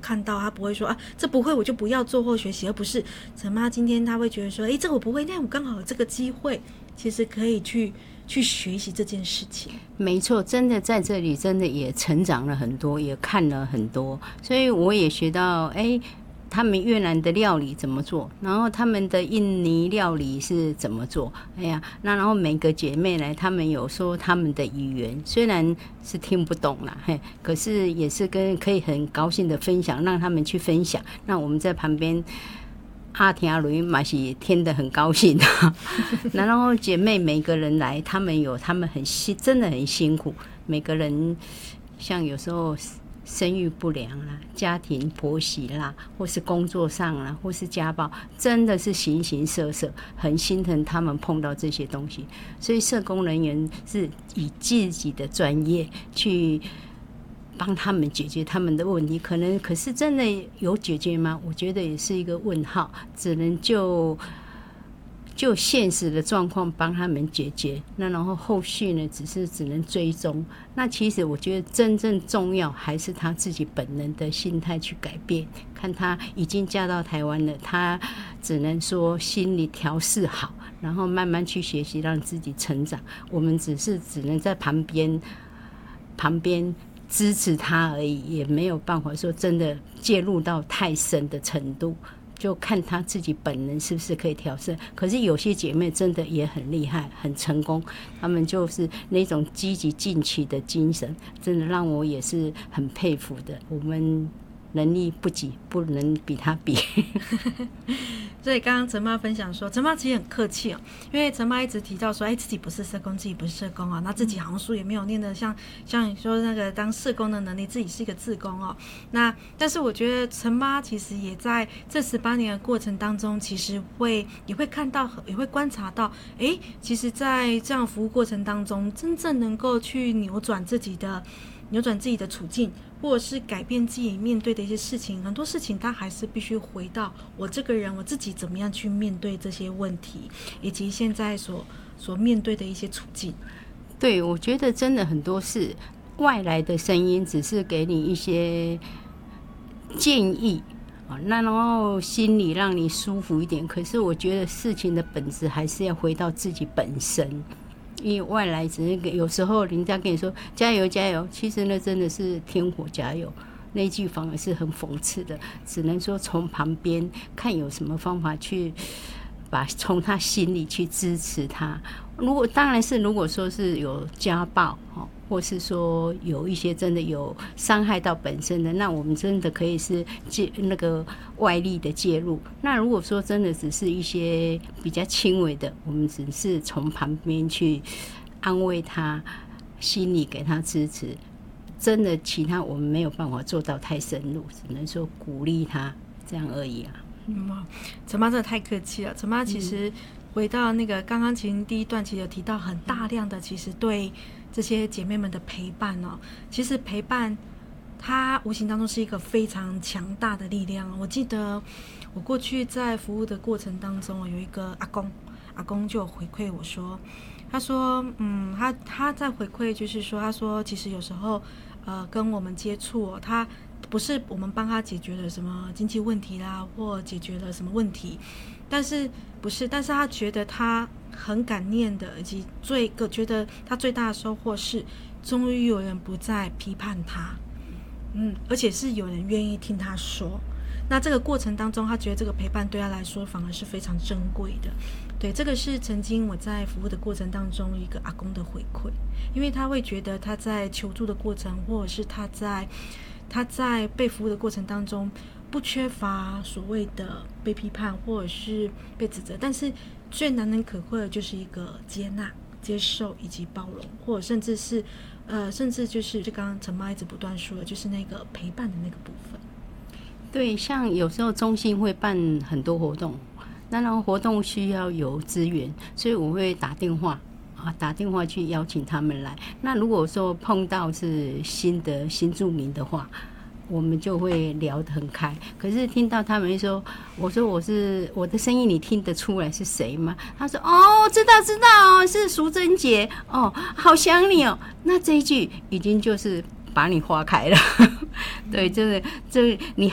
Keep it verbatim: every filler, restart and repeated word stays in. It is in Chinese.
看到，他不会说啊这不会我就不要做或学习，而不是陈妈今天他会觉得说，哎，这个我不会，那我刚好有这个机会，其实可以去去学习这件事情。 没错，真的在这里真的也成长了很多，也看了很多，所以我也学到，哎，他们越南的料理怎么做，然后他们的印尼料理是怎么做。哎呀，那然后每个姐妹来，他们有说他们的语言，虽然是听不懂啦，嘿，可是也是跟可以很高兴的分享，让他们去分享。那我们在旁边阿听阿伦嘛是听得很高兴啊。然后姐妹每个人来，他们有他们很辛，真的很辛苦。每个人像有时候生育不良啦，家庭婆媳啦，或是工作上啦，或是家暴，真的是形形色色，很心疼他们碰到这些东西。所以社工人员是以自己的专业去帮他们解决他们的问题，可能可是真的有解决吗？我觉得也是一个问号，只能就就现实的状况帮他们解决。那然后后续呢，只是只能追踪。那其实我觉得真正重要还是他自己本人的心态去改变。看他已经嫁到台湾了，他只能说心理调试好，然后慢慢去学习，让自己成长。我们只是只能在旁边旁边支持他而已，也没有办法说真的介入到太深的程度，就看他自己本人是不是可以调整。可是有些姐妹真的也很厉害，很成功，她们就是那种积极进取的精神，真的让我也是很佩服的。我们能力不及，不能比他比。 所以刚刚陈妈分享说，陈妈其实很客气哦，因为陈妈一直提到说，哎，自己不是社工，自己不是社工啊，那自己好像书也没有念的像像你说那个当社工的能力，自己是一个志工哦。那但是我觉得陈妈其实也在这十八年的过程当中，其实会也会看到，也会观察到，哎，其实，在这样服务过程当中，真正能够去扭转自己的扭转自己的处境，或者是改变自己面对的一些事情，很多事情他还是必须回到我这个人，我自己怎么样去面对这些问题，以及现在所所面对的一些处境。 对，我觉得真的很多是外来的声音，只是给你一些建议，那然后心里让你舒服一点。可是我觉得事情的本质还是要回到自己本身。因为外来只是有时候人家跟你说加油加油，其实呢真的是天火加油，那句反而是很讽刺的。只能说从旁边看有什么方法去把从他心里去支持他。如果当然是如果说是有家暴，或是说有一些真的有伤害到本身的，那我们真的可以是介那个外力的介入。那如果说真的只是一些比较轻微的，我们只是从旁边去安慰他，心里给他支持。真的其他我们没有办法做到太深入，只能说鼓励他这样而已啊。 嗯，陈妈真的太客气了。陈妈其实回到那个刚刚其实第一段其实有提到很大量的其实对这些姐妹们的陪伴哦，其实陪伴它无形当中是一个非常强大的力量。我记得我过去在服务的过程当中，有一个阿公，阿公就有回馈我说，他说，嗯，他他在回馈就是说，他说其实有时候呃跟我们接触哦，他不是我们帮他解决了什么经济问题啦，或解决了什么问题，但是不是，但是他觉得他很感念的，以及最个觉得他最大的收获是，终于有人不再批判他，嗯，而且是有人愿意听他说。那这个过程当中，他觉得这个陪伴对他来说反而是非常珍贵的。对，这个是曾经我在服务的过程当中一个阿公的回馈，因为他会觉得他在求助的过程，或者是他在他在被服务的过程当中，不缺乏所谓的被批判或者是被指责，但是最难能可贵的就是一个接纳、接受以及包容，或者甚至是呃，甚至就是就刚刚陈妈一直不断说的，就是那个陪伴的那个部分。 对，像有时候中心会办很多活动，那然后活动需要有资源，所以我会打电话啊，打电话去邀请他们来。那如果说碰到是新的新住民的话，我们就会聊得很开。可是听到他们说，我说我是我的声音，你听得出来是谁吗？他说哦，知道知道，是淑珍姐哦，好想你哦。那这一句已经就是把你划开了。对，就是这你